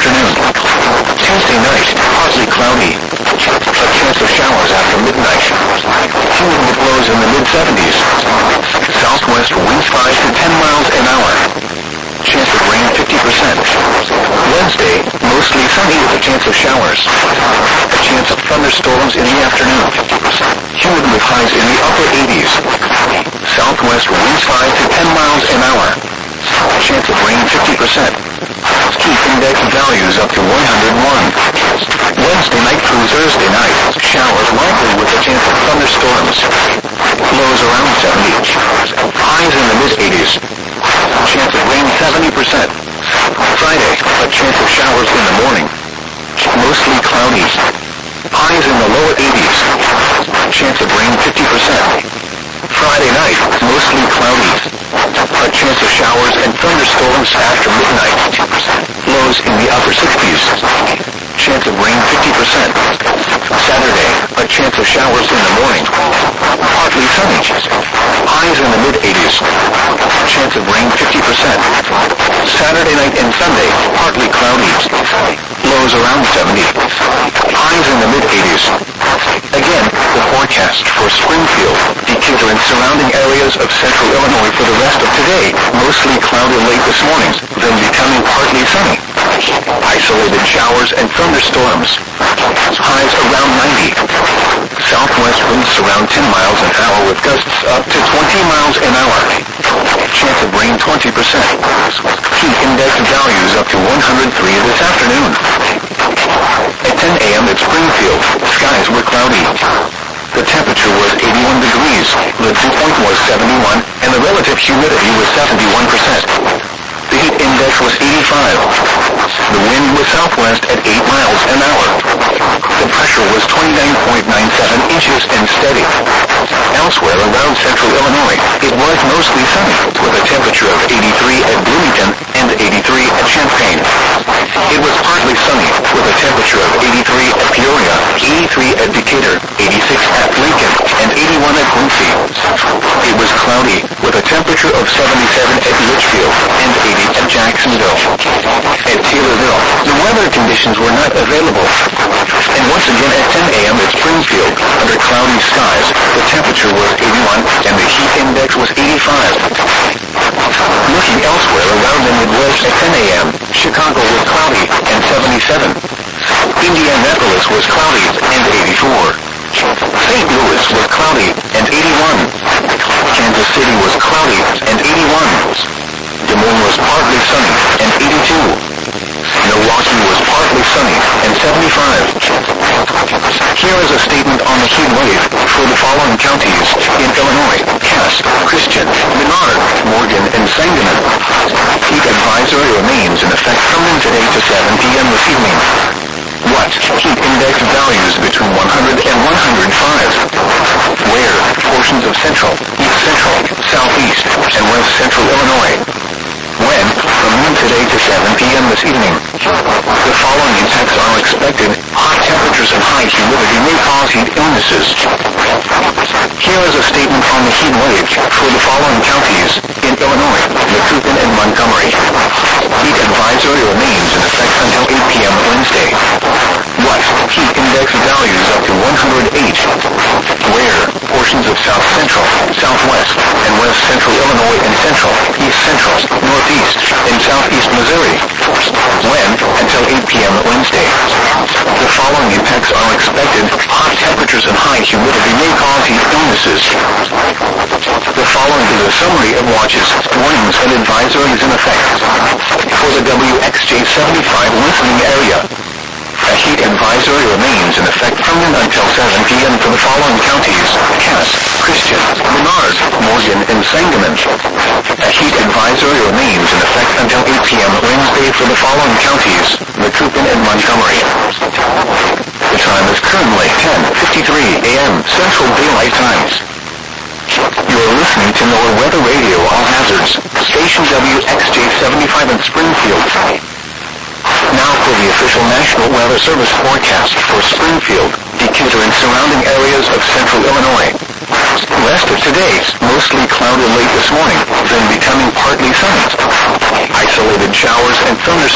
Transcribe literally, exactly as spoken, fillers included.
afternoon. Tuesday night, partly cloudy. A chance of showers after midnight. Humid with lows in the mid seventies. Southwest winds five to ten miles an hour. Chance of rain fifty percent. Wednesday, mostly sunny with a chance of showers. A chance of thunderstorms in the afternoon. Humid with highs in the upper eighties. Southwest winds five to ten miles an hour. Chance of rain fifty percent. Heat index values up to one hundred one. Wednesday night through Thursday night, showers likely with a chance of thunderstorms. Lows around seventy. Highs in the mid eighties. Chance of rain seventy percent. Friday, a chance of showers in the morning. Mostly cloudy. Highs in the lower eighties. Chance of rain fifty percent. Friday night, mostly cloudy. A chance of showers and thunderstorms after midnight. Lows in the upper sixties. Chance of rain fifty percent. Saturday, a chance of showers in the morning. Partly sunny. Highs in the mid eighties. Chance of rain fifty percent. Saturday night and Sunday, partly cloudy. Lows around seventy. Highs in the mid eighties. Again, the forecast for Springfield, Decatur and surrounding areas of central Illinois for the rest of today. Mostly cloudy late this morning, then becoming partly sunny. Isolated showers and thunderstorms. Highs around ninety. Southwest winds around ten miles an hour with gusts up to twenty miles an hour. Chance of rain twenty percent. Heat index values up to one hundred three this afternoon. At ten a.m. at Springfield, skies were cloudy. The temperature was eighty-one degrees, the dew point was seventy-one, and the relative humidity was seventy-one percent. The heat index was eighty-five. The wind was southwest at eight miles an hour. The pressure was twenty-nine point nine seven inches and steady. Elsewhere around central Illinois, it was mostly sunny, with a temperature of eighty-three at Bloomington and eighty-three at Champaign. It was partly sunny, with a temperature of eighty-three at Peoria, eighty-three at Decatur, eighty-six at Lincoln, and eighty-one at Quincy. It was cloudy, with a temperature of seventy-seven at Litchfield and eighty at Jacksonville. At Taylorville, the weather conditions were not available. And once again at ten a.m. at Springfield, under cloudy skies, the temperature was eighty-one and the heat index was eighty-five. Looking elsewhere around the Midwest at ten a.m., Chicago was cloudy and seventy-seven. Indianapolis was cloudy and eighty-four. Saint Louis was cloudy and eighty-one. Kansas City was cloudy and eighty-one. Des Moines was partly sunny and eighty-two. Milwaukee was partly sunny and seventy-five. Here is a statement on the heat wave for the following counties in Illinois: Cass, Christian, Menard, Morgan, and Sangamon. Heat advisory remains in effect from noon today to seven p.m. this evening. What? Heat index values between one hundred and one hundred five. Where? Portions of central, east central, southeast, and west central Illinois. When? From noon today to seven p.m. this evening. The following impacts are expected. Hot temperatures and high humidity may cause heat illnesses. Here is a statement on the heat wave for the following counties in Illinois: Macoupin and Montgomery. Heat advisory remains in effect until eight p.m. Wednesday. What? Heat index values up to one hundred eight. Where? Portions of south central, southwest, and west central Illinois and central, east central, northeast, and southeast Missouri. When? Until eight p.m. Wednesday. The following impacts are expected. Hot temperatures and high humidity may cause heat illnesses. The following is a summary of watches, warnings, and advisories in effect for the W X J seventy-five listening area. A heat advisory remains in effect from noon until seven p.m. for the following counties: Cass, Christian, Menard, Morgan, and Sangamon. A heat advisory remains in effect until eight p.m. Wednesday for the following counties: Macoupin and Montgomery. The time is currently ten fifty-three a.m. Central Daylight Times. You are listening to NOAA Weather Radio All Hazards, station W X J seventy-five in Springfield. Now for the official National Weather Service forecast for Springfield, Decatur, and surrounding areas of central Illinois. Rest of today, mostly cloudy late this morning, then becoming partly sunny. Isolated showers and thunderstorms